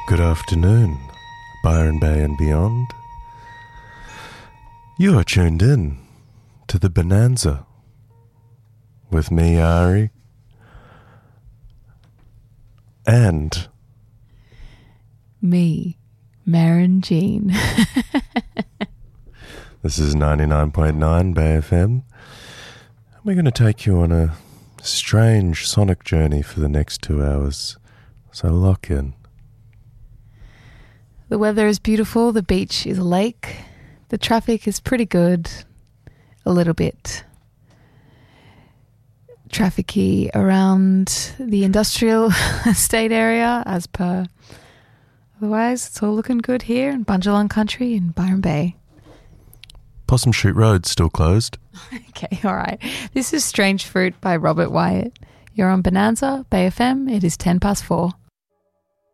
Good afternoon, Byron Bay and beyond. You are tuned in to the Bonanza with me, Ari, and me, Maren Jean. This is 99.9 Bay FM. We're going to take you on a strange sonic journey for the next 2 hours, so lock in. The weather is beautiful, the beach is a lake, the traffic is pretty good, a little bit trafficy around the industrial estate area as per. Otherwise, it's all looking good here in Bundjalung Country in Byron Bay. Possum Shoot Road's still closed. Okay, all right. This is Strange Fruit by Robert Wyatt. You're on Bonanza, Bay FM. It is 4:10.